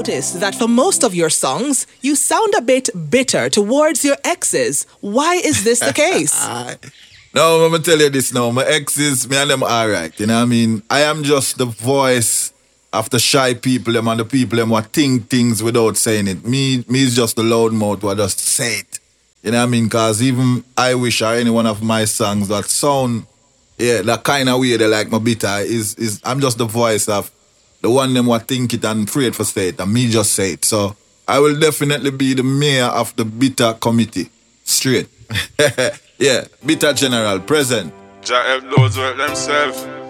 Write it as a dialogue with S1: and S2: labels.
S1: noticed that for most of your songs, you sound a bit bitter towards your exes. Why is this the case?
S2: No, I'm gonna tell you this now. My exes, me and them alright. You know what I mean? I am just the voice of the shy people them and the people them who think things without saying it. Me is just the loud mouth who just say it. You know what I mean? Cause even I wish or any one of my songs that sound that kind of way they like my bitter is I'm just the voice of the one them what think it and afraid for say it and me just say it. So I will definitely be the mayor of the bitter committee. Straight. Yeah, bitter general present.
S3: Jah help those who help themselves.